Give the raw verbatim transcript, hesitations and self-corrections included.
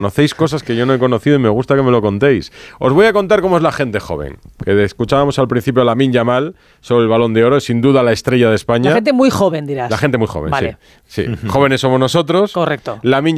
Conocéis cosas que yo no he conocido y me gusta que me lo contéis. Os voy a contar cómo es la gente joven. Que escuchábamos al principio a Lamine Yamal sobre el Balón de Oro, sin duda la estrella de España. La gente muy joven, dirás. La gente muy joven, vale. sí. sí. Jóvenes somos nosotros. Correcto. Lamine